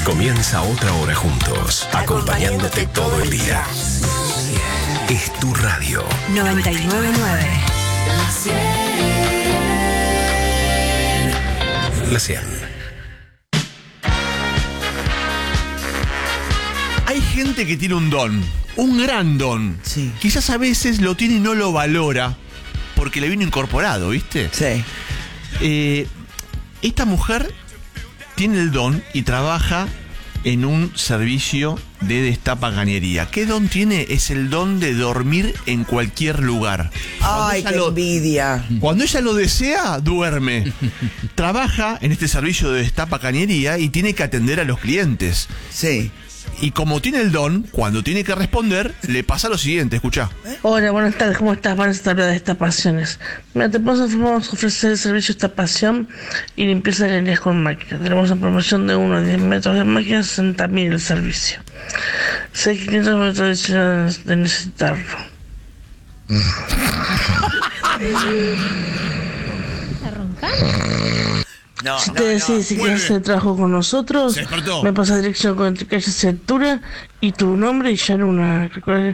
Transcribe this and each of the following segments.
Comienza otra hora juntos, acompañándote todo el día. Es tu radio. 99.9. La 100. Hay gente que tiene un don, un gran don. Sí. Quizás a veces lo tiene y no lo valora porque le vino incorporado, ¿viste? Sí. Esta mujer tiene el don y trabaja en un servicio de destapacañería. ¿Qué don tiene? Es el don de dormir en cualquier lugar. Ay, qué envidia. Cuando ella lo desea, duerme. Trabaja en este servicio de destapacañería y tiene que atender a los clientes. Sí. Y como tiene el don, cuando tiene que responder, le pasa lo siguiente, escuchá. Hola, buenas tardes, ¿cómo estás? Para esta hablar de destapaciones. Mira, vamos a ofrecer el servicio de destapación y limpieza de galerías con máquina. Tenemos una promoción de 1 a 10 metros de máquina, 60.000 el servicio. 6.500 metros adicionales de necesitarlo. ¿Está roncando? No, Si te decides si quieres hacer trabajo con nosotros, Se despertó. me pasa dirección con entre calle y altura y tu nombre y ya en una...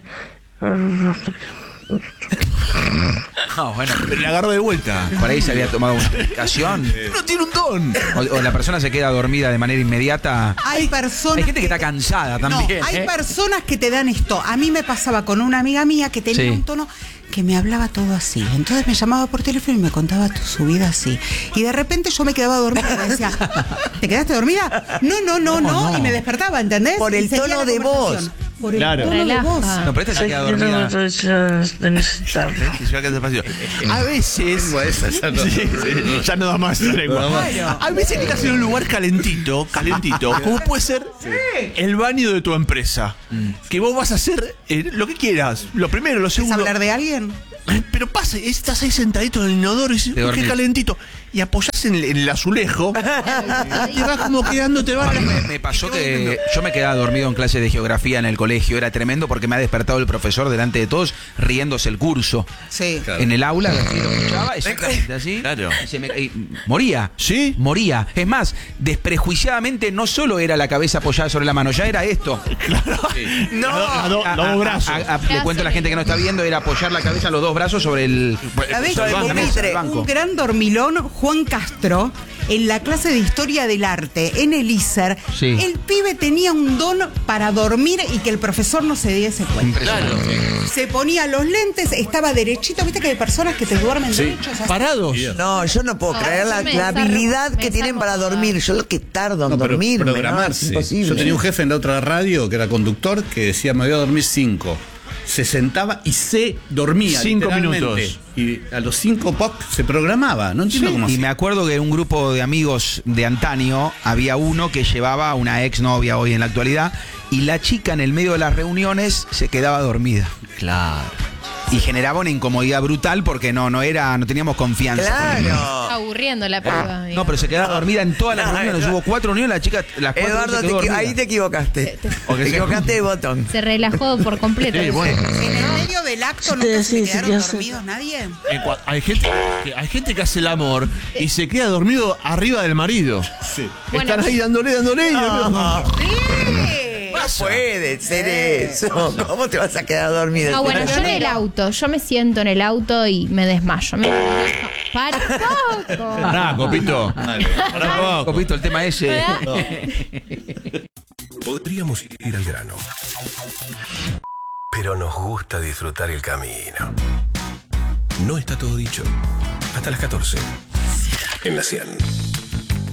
No, bueno, Pero le agarró de vuelta. por ahí se había tomado una medicación. No tiene un don. O la persona se queda dormida de manera inmediata. Hay personas. Hay gente que está cansada también. No, hay personas que te dan esto. A mí me pasaba con una amiga mía que tenía Sí. un tono que me hablaba todo así. Entonces me llamaba por teléfono y me contaba su vida así. Y de repente yo me quedaba dormida y me decía, ¿te quedaste dormida? No. Y me despertaba, ¿entendés? Por el Y seguía tono la de conversación. voz. Por el Claro. tono de Relaja. voz. No, pero esta se queda dormida. metros adicionales de necesitarlo. Que se va a quedar despacio. A veces. Sí, ya no da más la lengua. A veces que estás en un lugar calentito, como puede ser el baño de tu empresa. Que vos vas a hacer lo que quieras. Lo primero, lo ¿Es segundo. hablar de alguien? Pero pasa, estás ahí sentadito en el inodoro y dices, Te "Uy, qué dormís. calentito". Y apoyás en el azulejo. Te vas como quedando, te vas. Me pasó que yo me quedaba dormido en clase de geografía en el colegio. Era tremendo porque me ha despertado el profesor delante de todos riéndose el curso. Sí. En el aula, así lo escuchaba, exactamente así. Claro. Y moría. ¿Sí? Moría. Es más, desprejuiciadamente no solo era la cabeza apoyada sobre la mano, ya era esto. Los dos brazos. Le cuento a la gente que no está viendo, era apoyar la cabeza, los dos brazos sobre el, ¿Sabés sobre que la mesa, el banco. un gran dormilón, Juan Castro, en la clase de Historia del Arte, en el ISER, Sí. el pibe tenía un don para dormir y que el profesor no se diese cuenta. Se ponía los lentes, estaba derechito. ¿Viste que hay personas que te duermen derechos? así? Parados. No, yo no puedo creer la habilidad que tienen para dormir. Yo lo que tardo en No, pero dormir. programarse. Es imposible. Yo tenía un jefe en la otra radio que era conductor que decía me voy a dormir 5. Se sentaba y se dormía. 5 literalmente. minutos. Y a los 5 pop se programaba. No entiendo cómo Y hacía. me acuerdo que un grupo de amigos de antaño, había uno que llevaba a una exnovia hoy en la actualidad, y la chica en el medio de las reuniones se quedaba dormida. Claro. Y generaba una incomodidad brutal porque no teníamos confianza. Claro. Aburriendo la piba. No, pero se quedaba dormida en todas las No, reuniones. no. Hubo 4 reuniones, la chica, las 4 Eduardo, se quedó dormida. ahí te equivocaste. Te equivocaste de botón. Se relajó por completo. Sí, bueno. En el medio del acto nunca Sí, se sí, quedaron sí, ya sé. dormidos nadie. Hay gente que hace el amor y se queda dormido arriba del marido. Bueno. Están ahí dándole y No puede ser eso. ¿Cómo te vas a quedar dormido? Ah, bueno, yo en el auto. Yo me siento en el auto y me desmayo. Para poco. Pará, Copito. Copito, el tema ese. Podríamos ir al grano. Pero nos gusta disfrutar el camino. No está todo dicho. Hasta las 14. En la 100.